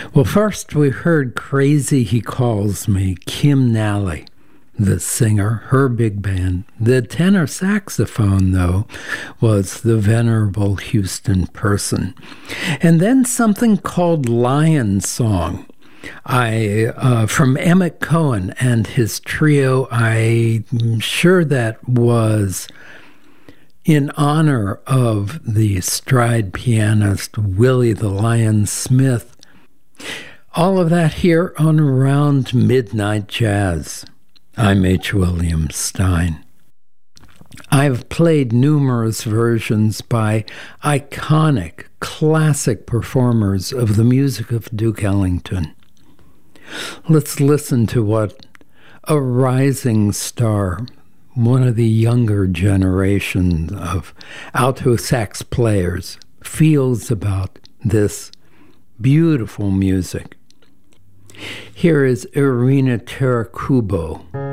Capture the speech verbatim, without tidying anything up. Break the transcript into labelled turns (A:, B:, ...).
A: Well, first we heard Crazy He Calls Me, Kim Nally, the singer, her big band. The tenor saxophone, though, was the venerable Houston Person. And then something called Lion Song. I uh, from Emmett Cohen and his trio. I'm sure that was in honor of the stride pianist Willie the Lion Smith. All of that here on Around Midnight Jazz. I'm H. William Stein. I've played numerous versions by iconic, classic performers of the music of Duke Ellington. Let's listen to what a rising star, one of the younger generation of alto sax players, feels about this beautiful music. Here is Irina Tarakubo.